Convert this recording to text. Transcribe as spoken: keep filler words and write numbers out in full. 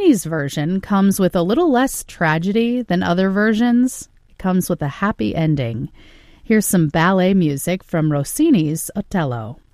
Rossini's version comes with a little less tragedy than other versions. It comes with a happy ending. Here's some ballet music from Rossini's Otello.